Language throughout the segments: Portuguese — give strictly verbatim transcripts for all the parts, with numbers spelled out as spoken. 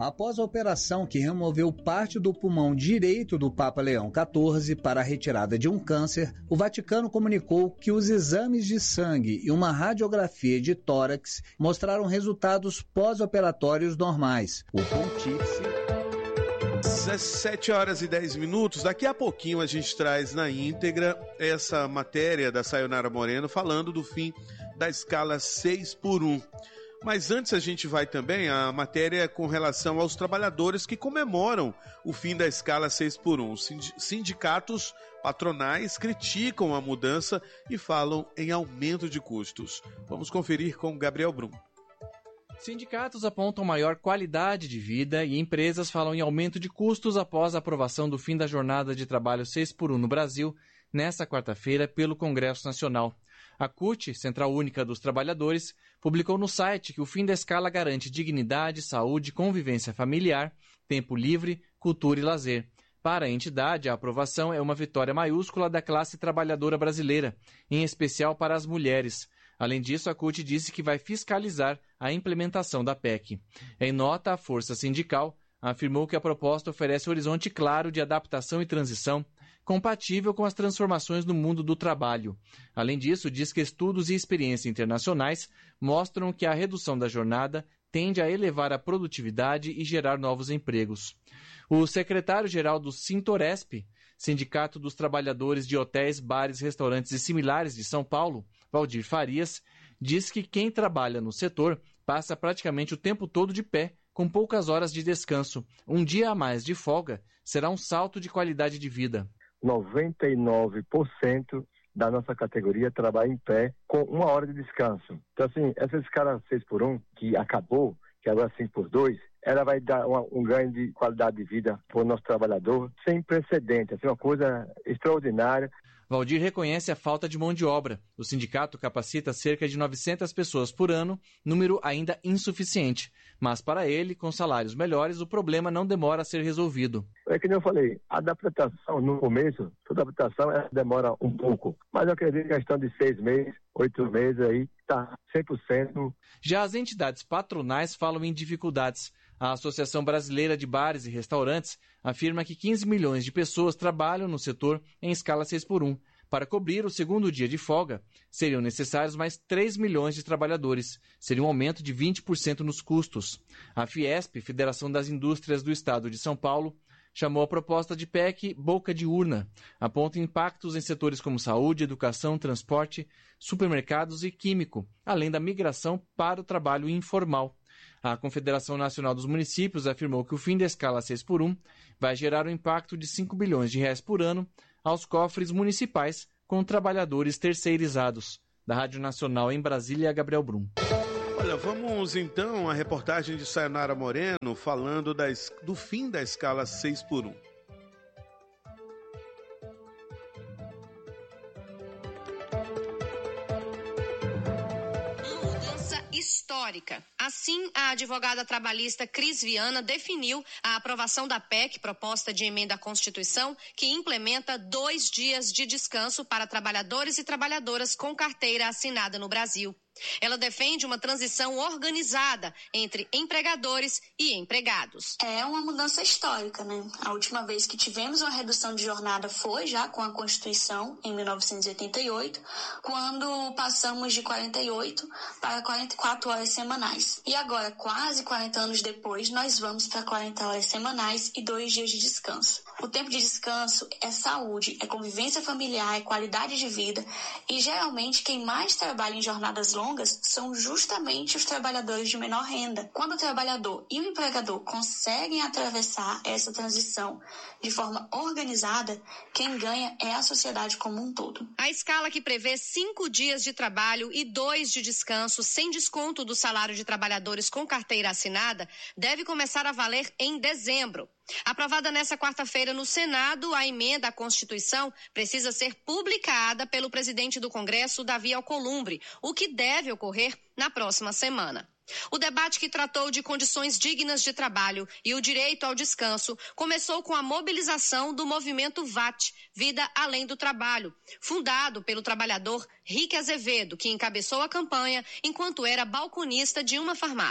Após a operação que removeu parte do pulmão direito do Papa Leão quatorze para a retirada de um câncer, o Vaticano comunicou que os exames de sangue e uma radiografia de tórax mostraram resultados pós-operatórios normais. O pontífice... dezessete horas e dez minutos. Daqui a pouquinho a gente traz na íntegra essa matéria da Sayonara Moreno falando do fim da escala seis por um. Mas antes a gente vai também a matéria com relação aos trabalhadores que comemoram o fim da escala seis por um. Sindicatos patronais criticam a mudança e falam em aumento de custos. Vamos conferir com Gabriel Brum. Sindicatos apontam maior qualidade de vida e empresas falam em aumento de custos após a aprovação do fim da jornada de trabalho seis por um no Brasil, nesta quarta-feira, pelo Congresso Nacional. A C U T, Central Única dos Trabalhadores, publicou no site que o fim da escala garante dignidade, saúde, convivência familiar, tempo livre, cultura e lazer. Para a entidade, a aprovação é uma vitória maiúscula da classe trabalhadora brasileira, em especial para as mulheres. Além disso, a C U T disse que vai fiscalizar a implementação da P E C. Em nota, a Força Sindical afirmou que a proposta oferece um horizonte claro de adaptação e transição, compatível com as transformações no mundo do trabalho. Além disso, diz que estudos e experiências internacionais mostram que a redução da jornada tende a elevar a produtividade e gerar novos empregos. O secretário-geral do Sintoresp, Sindicato dos Trabalhadores de Hotéis, Bares, Restaurantes e Similares de São Paulo, Valdir Farias, diz que quem trabalha no setor passa praticamente o tempo todo de pé, com poucas horas de descanso. Um dia a mais de folga será um salto de qualidade de vida. noventa e nove por cento da nossa categoria trabalha em pé com uma hora de descanso. Então, assim, essa escala seis por um, que acabou, que agora é cinco por dois, ela vai dar uma, um ganho de qualidade de vida para o nosso trabalhador sem precedente, assim, uma coisa extraordinária. Valdir reconhece a falta de mão de obra. O sindicato capacita cerca de novecentas pessoas por ano, número ainda insuficiente. Mas para ele, com salários melhores, o problema não demora a ser resolvido. É que nem eu falei, a adaptação no começo, toda adaptação ela demora um pouco. Mas eu acredito que a questão de seis meses, oito meses aí, está cem por cento. Já as entidades patronais falam em dificuldades. A Associação Brasileira de Bares e Restaurantes afirma que quinze milhões de pessoas trabalham no setor em escala seis por um. Para cobrir o segundo dia de folga, seriam necessários mais três milhões de trabalhadores. Seria um aumento de vinte por cento nos custos. A Fiesp, Federação das Indústrias do Estado de São Paulo, chamou a proposta de P E C boca de urna. Aponta impactos em setores como saúde, educação, transporte, supermercados e químico, além da migração para o trabalho informal. A Confederação Nacional dos Municípios afirmou que o fim da escala seis por um vai gerar um impacto de cinco bilhões de reais por ano aos cofres municipais com trabalhadores terceirizados. Da Rádio Nacional em Brasília, Gabriel Brum. Olha, vamos então à reportagem de Sayonara Moreno falando da, do fim da escala seis por um. Histórica. Assim, a advogada trabalhista Cris Viana definiu a aprovação da P E C, proposta de emenda à Constituição, que implementa dois dias de descanso para trabalhadores e trabalhadoras com carteira assinada no Brasil. Ela defende uma transição organizada entre empregadores e empregados. É uma mudança histórica, né? A última vez que tivemos uma redução de jornada foi já com a Constituição, em mil novecentos e oitenta e oito, quando passamos de quarenta e oito para quarenta e quatro horas semanais. E agora, quase quarenta anos depois, nós vamos para quarenta horas semanais e dois dias de descanso. O tempo de descanso é saúde, é convivência familiar, é qualidade de vida, e geralmente quem mais trabalha em jornadas longas são justamente os trabalhadores de menor renda. Quando o trabalhador e o empregador conseguem atravessar essa transição de forma organizada, quem ganha é a sociedade como um todo. A escala, que prevê cinco dias de trabalho e dois de descanso, sem desconto do salário de trabalhadores com carteira assinada, deve começar a valer em dezembro. Aprovada nesta quarta-feira no Senado, a emenda à Constituição precisa ser publicada pelo presidente do Congresso, Davi Alcolumbre, o que deve ocorrer na próxima semana. O debate, que tratou de condições dignas de trabalho e o direito ao descanso, começou com a mobilização do movimento V A T, Vida Além do Trabalho, fundado pelo trabalhador Rick Azevedo, que encabeçou a campanha enquanto era balconista de uma farmácia.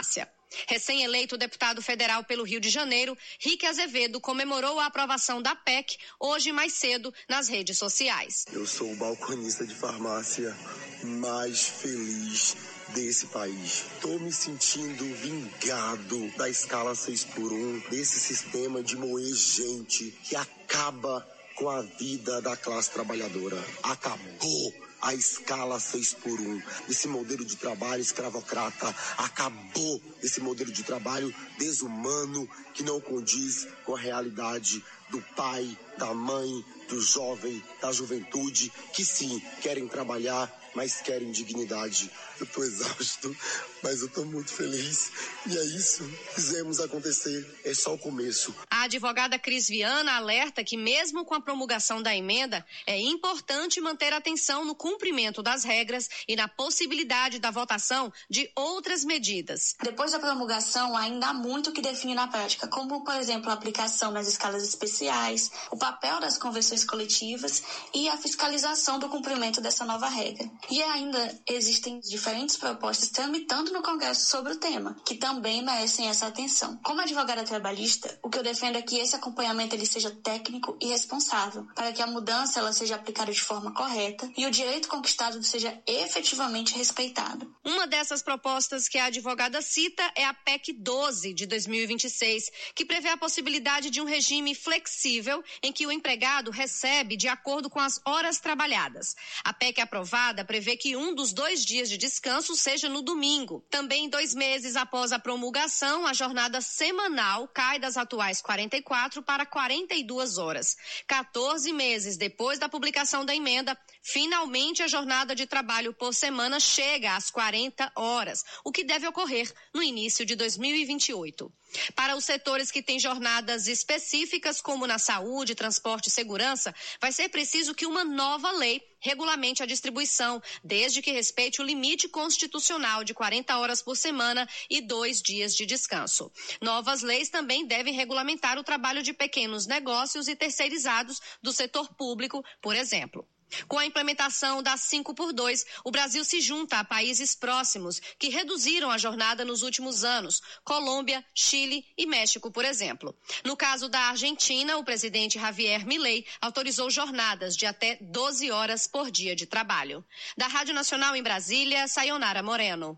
Recém-eleito deputado federal pelo Rio de Janeiro, Rick Azevedo comemorou a aprovação da P E C hoje mais cedo nas redes sociais. Eu sou o balconista de farmácia mais feliz desse país. Estou me sentindo vingado da escala seis por um, desse sistema de moer gente que acaba com a vida da classe trabalhadora. Acabou a escala seis por um, esse modelo de trabalho escravocrata. Acabou esse modelo de trabalho desumano que não condiz com a realidade do pai, da mãe, do jovem, da juventude, que sim, querem trabalhar, mas querem dignidade. Eu estou exausto, mas eu estou muito feliz. E é isso, fizemos acontecer, é só o começo. A advogada Cris Viana alerta que mesmo com a promulgação da emenda, é importante manter atenção no cumprimento das regras e na possibilidade da votação de outras medidas. Depois da promulgação, ainda há muito que define na prática, como, por exemplo, a aplicação nas escalas especiais, o papel das convenções coletivas e a fiscalização do cumprimento dessa nova regra. E ainda existem diferentes propostas tramitando no Congresso sobre o tema, que também merecem essa atenção. Como advogada trabalhista, o que eu defendo é que esse acompanhamento ele seja técnico e responsável, para que a mudança ela seja aplicada de forma correta e o direito conquistado seja efetivamente respeitado. Uma dessas propostas que a advogada cita é a P E C doze de dois mil e vinte e seis, que prevê a possibilidade de um regime flexível em que o empregado recebe de acordo com as horas trabalhadas. A P E C aprovada prevê que um dos dois dias de descanso seja no domingo. Também dois meses após a promulgação, a jornada semanal cai das atuais quarenta e quatro para quarenta e duas horas. quatorze meses depois da publicação da emenda, finalmente a jornada de trabalho por semana chega às quarenta horas, o que deve ocorrer no início de dois mil e vinte e oito. Para os setores que têm jornadas específicas, como na saúde, transporte e segurança, vai ser preciso que uma nova lei regulamente a distribuição, desde que respeite o limite constitucional de quarenta horas por semana e dois dias de descanso. Novas leis também devem regulamentar o trabalho de pequenos negócios e terceirizados do setor público, por exemplo. Com a implementação da cinco por dois, o Brasil se junta a países próximos que reduziram a jornada nos últimos anos, Colômbia, Chile e México, por exemplo. No caso da Argentina, o presidente Javier Milei autorizou jornadas de até doze horas por dia de trabalho. Da Rádio Nacional em Brasília, Sayonara Moreno.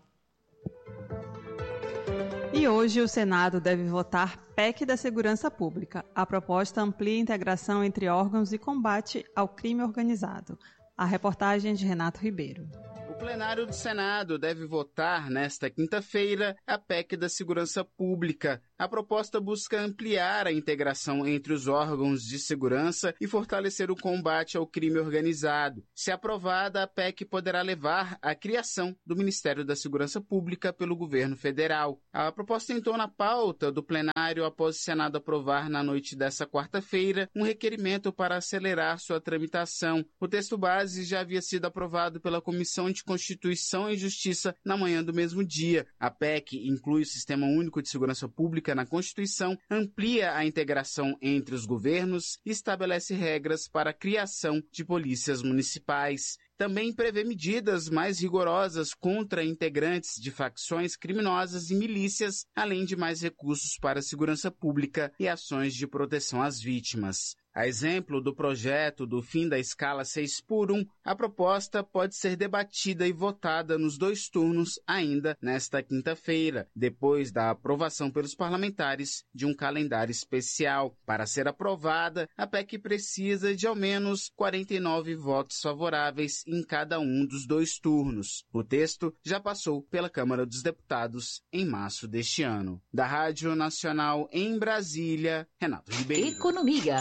E hoje o Senado deve votar P E C da Segurança Pública. A proposta amplia a integração entre órgãos e combate ao crime organizado. A reportagem de Renato Ribeiro. O plenário do Senado deve votar nesta quinta-feira a P E C da Segurança Pública. A proposta busca ampliar a integração entre os órgãos de segurança e fortalecer o combate ao crime organizado. Se aprovada, a P E C poderá levar à criação do Ministério da Segurança Pública pelo governo federal. A proposta entrou na pauta do plenário após o Senado aprovar na noite desta quarta-feira um requerimento para acelerar sua tramitação. O texto base já havia sido aprovado pela Comissão de Constituição e Justiça na manhã do mesmo dia. A P E C inclui o Sistema Único de Segurança Pública na Constituição, amplia a integração entre os governos e estabelece regras para a criação de polícias municipais. Também prevê medidas mais rigorosas contra integrantes de facções criminosas e milícias, além de mais recursos para a segurança pública e ações de proteção às vítimas. A exemplo do projeto do fim da escala seis por um, a proposta pode ser debatida e votada nos dois turnos ainda nesta quinta-feira, depois da aprovação pelos parlamentares de um calendário especial. Para ser aprovada, a P E C precisa de ao menos quarenta e nove votos favoráveis em cada um dos dois turnos. O texto já passou pela Câmara dos Deputados em março deste ano. Da Rádio Nacional em Brasília, Renato Ribeiro. Economia.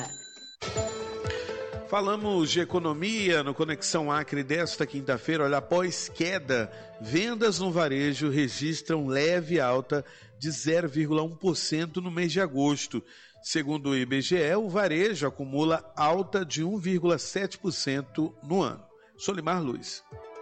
Falamos de economia no Conexão Acre desta quinta-feira. Olha, após queda, vendas no varejo registram leve alta de zero vírgula um por cento no mês de agosto. Segundo o I B G E, o varejo acumula alta de um vírgula sete por cento no ano. Solimar Luiz.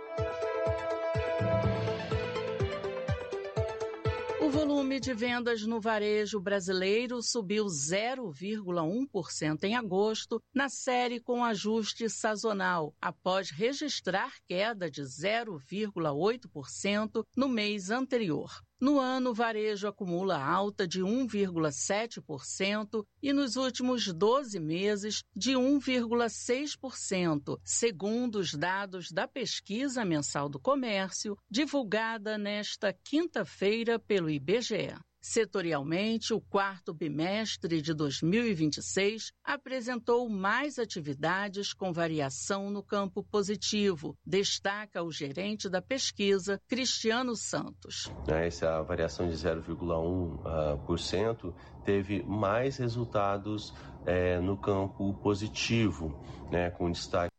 O volume de vendas no varejo brasileiro subiu zero vírgula um por cento em agosto, na série com ajuste sazonal, após registrar queda de zero vírgula oito por cento no mês anterior. No ano, o varejo acumula alta de um vírgula sete por cento e nos últimos doze meses de um vírgula seis por cento, segundo os dados da Pesquisa Mensal do Comércio, divulgada nesta quinta-feira pelo I B G E. Setorialmente, o quarto bimestre de dois mil e vinte e seis apresentou mais atividades com variação no campo positivo, destaca o gerente da pesquisa, Cristiano Santos. Essa variação de zero vírgula um por cento teve mais resultados é, no campo positivo, né, com destaque